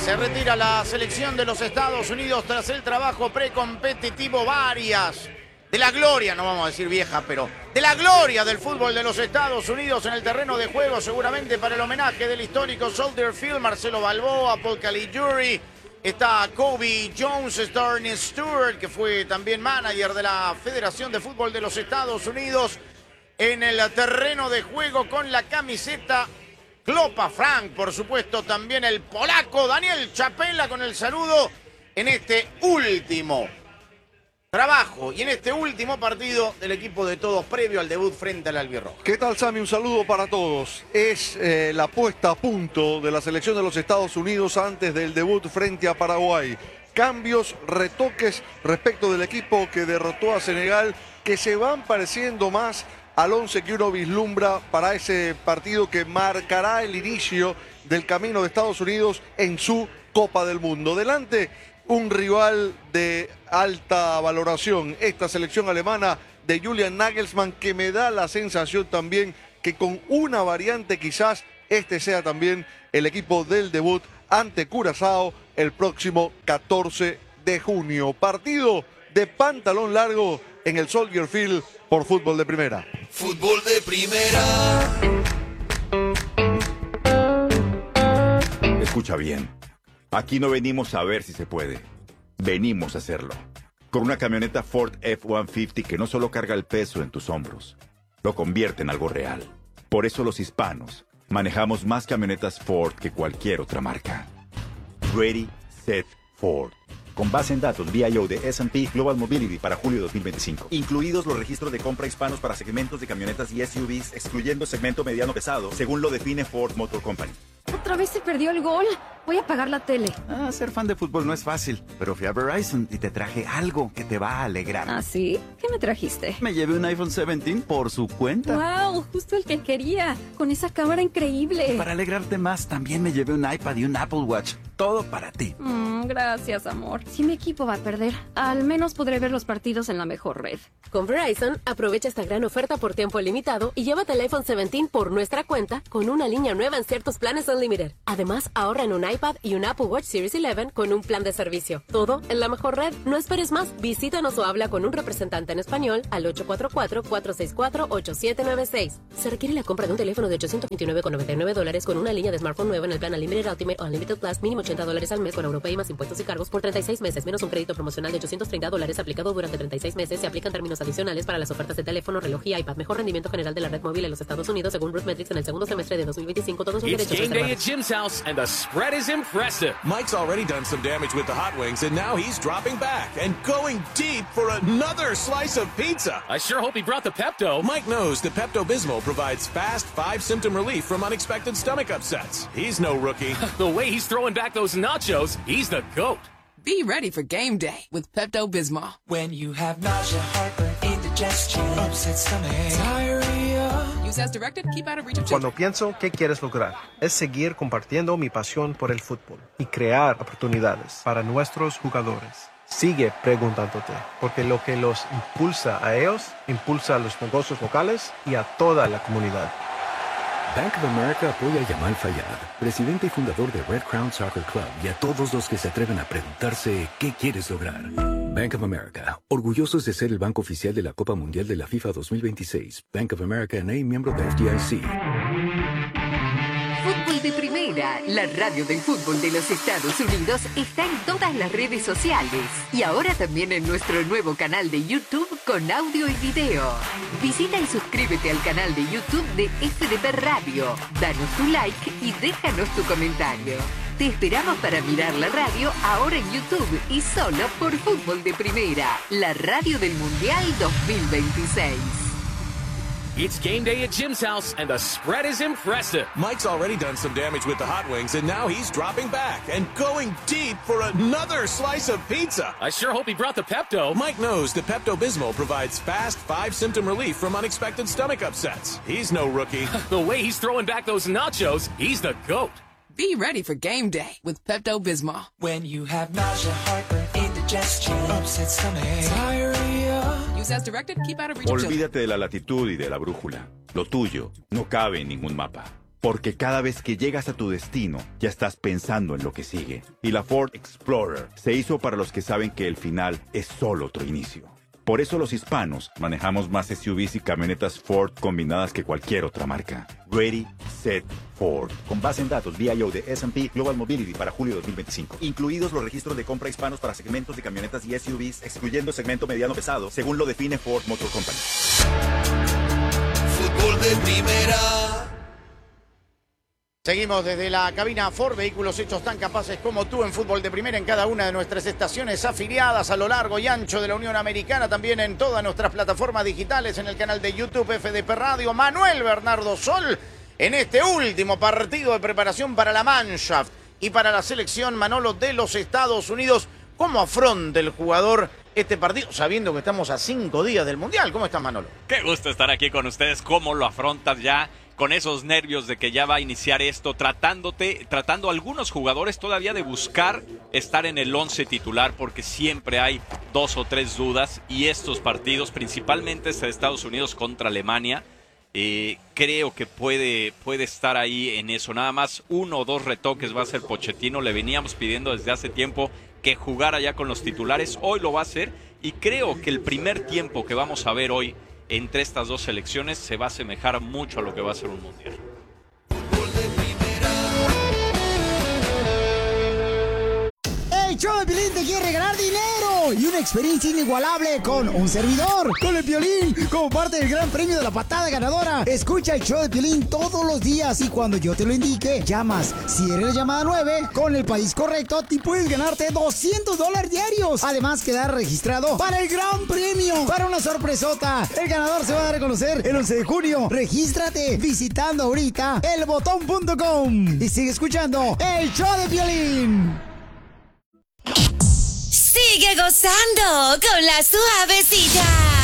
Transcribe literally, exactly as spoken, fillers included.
Se retira la selección de los Estados Unidos tras el trabajo precompetitivo. Varias de la gloria, no vamos a decir vieja, pero de la gloria del fútbol de los Estados Unidos en el terreno de juego, seguramente para el homenaje del histórico Soldier Field. Marcelo Balboa, Paul Caligiuri, está Kobe Jones, está Ernest Stewart, que fue también manager de la Federación de Fútbol de los Estados Unidos, en el terreno de juego con la camiseta. Clopa Frank, por supuesto, también el polaco Daniel Chapela con el saludo en este último trabajo y en este último partido del equipo de todos previo al debut frente al albirrojo. ¿Qué tal, Sammy? Un saludo para todos. Es eh, la puesta a punto de la selección de los Estados Unidos antes del debut frente a Paraguay. Cambios, retoques respecto del equipo que derrotó a Senegal, que se van pareciendo más al once que uno vislumbra para ese partido que marcará el inicio del camino de Estados Unidos en su Copa del Mundo. Delante, un rival de alta valoración, esta selección alemana de Julian Nagelsmann, que me da la sensación también que con una variante quizás este sea también el equipo del debut ante Curazao el próximo catorce de junio. Partido de pantalón largo en el Soldier Field por Fútbol de Primera. Fútbol de Primera. Escucha bien. Aquí no venimos a ver si se puede. Venimos a hacerlo. Con una camioneta Ford F ciento cincuenta que no solo carga el peso en tus hombros, lo convierte en algo real. Por eso los hispanos manejamos más camionetas Ford que cualquier otra marca. Ready, Set, Ford. Con base en datos V I O de S and P Global Mobility para julio dos mil veinticinco. Incluidos los registros de compra hispanos para segmentos de camionetas y S U Vs, excluyendo segmento mediano pesado, según lo define Ford Motor Company. ¿Otra vez se perdió el gol? Voy a apagar la tele. Ah, ser fan de fútbol no es fácil, pero fui a Verizon y te traje algo que te va a alegrar. ¿Ah, sí? ¿Qué me trajiste? Me llevé un iPhone diecisiete por su cuenta. ¡Wow! Justo el que quería. Con esa cámara increíble. Para alegrarte más, también me llevé un iPad y un Apple Watch. Todo para ti. Mm, gracias, amor. Si mi equipo va a perder, al menos podré ver los partidos en la mejor red. Con Verizon, aprovecha esta gran oferta por tiempo limitado y llévate el iPhone diecisiete por nuestra cuenta con una línea nueva en ciertos planes Unlimited. Además, ahorra en un iPad y un Apple Watch Series once con un plan de servicio. Todo en la mejor red. No esperes más. Visítanos o habla con un representante en español al ocho cuatro cuatro, cuatro seis cuatro, ocho siete nueve seis. Se requiere la compra de un teléfono de ochocientos veintinueve con noventa y nueve dólares con una línea de smartphone nueva en el plan Unlimited Ultimate o Unlimited Plus, mínimo ochenta dólares al mes con Europay más impuestos y cargos por treinta y seis meses, menos un crédito promocional de ochocientos treinta dólares aplicado durante treinta y seis meses. Se aplican términos adicionales para las ofertas de teléfono, reloj y iPad. Mejor rendimiento general de la red móvil en los Estados Unidos según RootMetrics en el segundo semestre de dos mil veinticinco. Todos los derechos It's game day reservados. at Jim's house, and the spread is impressive. Mike's already done some damage with the hot wings, and now he's dropping back and going deep for another slice of pizza. I sure hope he brought the Pepto. Mike knows the Pepto-Bismol provides fast, five-symptom relief from unexpected stomach upsets. He's no rookie. The way he's throwing back those nachos, he's the GOAT. Be ready for game day with Pepto-Bismol. When you have nausea, heartburn, indigestion, upset stomach, diarrhea. Use as directed, keep out of reach of children. Cuando pienso qué quieres lograr, es seguir compartiendo mi pasión por el fútbol y crear oportunidades para nuestros jugadores. Sigue preguntándote, porque lo que los impulsa a ellos, impulsa a los negocios locales y a toda la comunidad. Bank of America apoya a Yamal Fayad, presidente y fundador de Red Crown Soccer Club, y a todos los que se atreven a preguntarse ¿qué quieres lograr? Bank of America, orgullosos de ser el banco oficial de la Copa Mundial de la FIFA dos mil veintiséis. Bank of America N A, miembro de F D I C. Fútbol de Primera, la radio del fútbol de los Estados Unidos, está en todas las redes sociales y ahora también en nuestro nuevo canal de YouTube con audio y video. Visita y suscríbete al canal de YouTube de F D P Radio, danos tu like y déjanos tu comentario. Te esperamos para mirar la radio ahora en YouTube y solo por Fútbol de Primera, la radio del Mundial dos mil veintiséis. It's game day at Jim's house, and the spread is impressive. Mike's already done some damage with the hot wings, and now he's dropping back and going deep for another slice of pizza. I sure hope he brought the Pepto. Mike knows the Pepto-Bismol provides fast, five-symptom relief from unexpected stomach upsets. He's no rookie. The way he's throwing back those nachos, he's the GOAT. Be ready for game day with Pepto-Bismol. When you have nausea, heartburn, indigestion, upset stomach, diarrhea. Use as directed, keep out of reach of children. Olvídate de la latitud y de la brújula. Lo tuyo no cabe en ningún mapa. Porque cada vez que llegas a tu destino, ya estás pensando en lo que sigue. Y la Ford Explorer se hizo para los que saben que el final es solo otro inicio. Por eso los hispanos manejamos más S U Vs y camionetas Ford combinadas que cualquier otra marca. Ready, Set, Ford. Con base en datos V I O de S and P Global Mobility para julio dos mil veinticinco. Incluidos los registros de compra hispanos para segmentos de camionetas y S U Vs, excluyendo segmento mediano pesado, según lo define Ford Motor Company. Fútbol de primera. Seguimos desde la cabina Ford, vehículos hechos tan capaces como tú en fútbol de primera en cada una de nuestras estaciones afiliadas a lo largo y ancho de la Unión Americana, también en todas nuestras plataformas digitales, en el canal de YouTube F D P Radio. Manuel Bernardo Sol, en este último partido de preparación para la Mannschaft y para la selección, Manolo, de los Estados Unidos. ¿Cómo afronta el jugador este partido, sabiendo que estamos a cinco días del Mundial? ¿Cómo estás, Manolo? Qué gusto estar aquí con ustedes. ¿Cómo lo afrontas ya con esos nervios de que ya va a iniciar esto, tratándote, tratando a algunos jugadores todavía de buscar estar en el once titular, porque siempre hay dos o tres dudas, y estos partidos, principalmente este de Estados Unidos contra Alemania, eh, creo que puede, puede estar ahí en eso. Nada más uno o dos retoques va a hacer Pochettino. Le veníamos pidiendo desde hace tiempo que jugara ya con los titulares. Hoy lo va a hacer, y creo que el primer tiempo que vamos a ver hoy entre estas dos selecciones se va a asemejar mucho a lo que va a ser un mundial. El show de Piolín te quiere regalar dinero y una experiencia inigualable con un servidor, con el Piolín, como parte del gran premio de la patada ganadora. Escucha el show de Piolín todos los días y cuando yo te lo indique, llamas. Si eres la llamada nueve, con el país correcto, te puedes ganarte doscientos dólares diarios. Además, quedar registrado para el gran premio, para una sorpresota. El ganador se va a dar a conocer el once de junio. Regístrate visitando ahorita el botón punto com y sigue escuchando el show de Piolín. Sigue gozando con la suavecita.